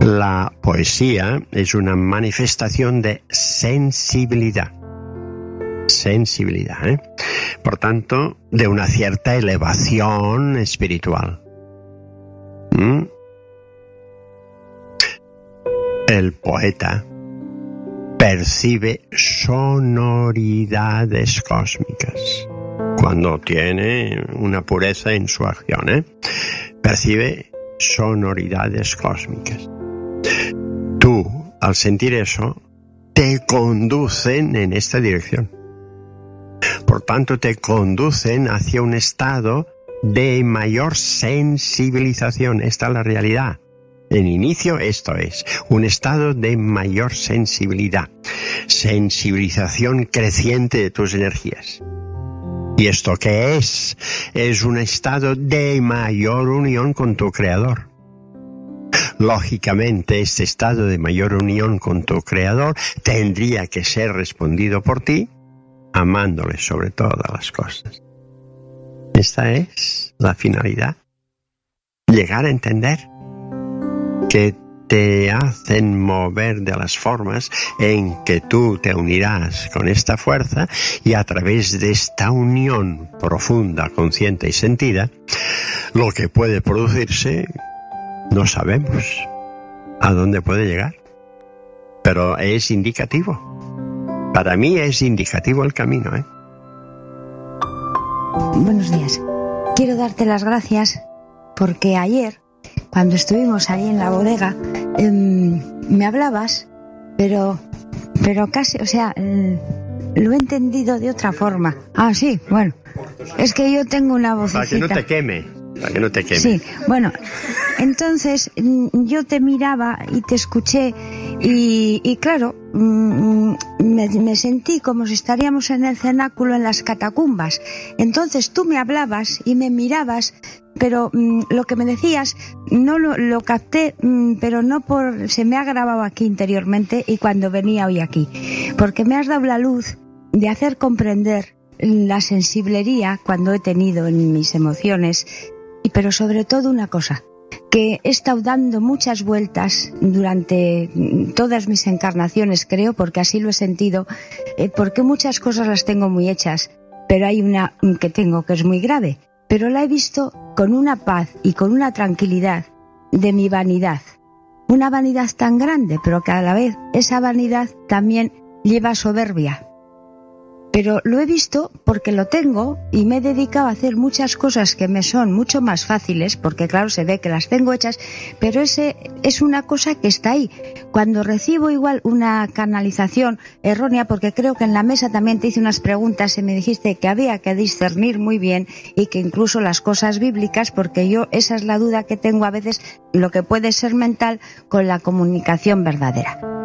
La poesía es una manifestación de sensibilidad. Sensibilidad, ¿eh? Por tanto, de una cierta elevación espiritual. El poeta percibe sonoridades cósmicas cuando tiene una pureza en su acción, ¿eh? Percibe sonoridades cósmicas. Tú, al sentir eso, te conducen en esta dirección. Por tanto, te conducen hacia un estado de mayor sensibilización. Esta es la realidad. En inicio, esto es un estado de mayor sensibilidad, sensibilización creciente de tus energías. ¿Y esto qué es? Es un estado de mayor unión con tu Creador. Lógicamente, este estado de mayor unión con tu Creador tendría que ser respondido por ti, amándole sobre todas las cosas. Esta es la finalidad. Llegar a entender que te hacen mover de las formas en que tú te unirás con esta fuerza, y a través de esta unión profunda, consciente y sentida, lo que puede producirse no sabemos a dónde puede llegar, pero es indicativo. Para mí es indicativo el camino, ¿eh? Buenos días. Quiero darte las gracias porque ayer, cuando estuvimos ahí en la bodega, me hablabas, pero casi, o sea, lo he entendido de otra forma. Ah, sí, bueno, es que yo tengo una vocecita. Para que no te queme. Sí, bueno, entonces yo te miraba y te escuché y claro, me sentí como si estaríamos en el cenáculo, en las catacumbas. Entonces tú me hablabas y me mirabas, pero lo que me decías no lo capté, pero no se me ha grabado aquí interiormente y cuando venía hoy aquí, porque me has dado la luz de hacer comprender la sensiblería cuando he tenido en mis emociones, pero sobre todo una cosa, que he estado dando muchas vueltas durante todas mis encarnaciones, creo, porque así lo he sentido, porque muchas cosas las tengo muy hechas, pero hay una que tengo que es muy grave, pero la he visto con una paz y con una tranquilidad de mi vanidad, una vanidad tan grande, pero que a la vez esa vanidad también lleva soberbia. Pero lo he visto porque lo tengo y me he dedicado a hacer muchas cosas que me son mucho más fáciles, porque claro, se ve que las tengo hechas, pero ese es una cosa que está ahí. Cuando recibo igual una canalización errónea, porque creo que en la mesa también te hice unas preguntas y me dijiste que había que discernir muy bien y que incluso las cosas bíblicas, porque yo esa es la duda que tengo a veces, lo que puede ser mental con la comunicación verdadera.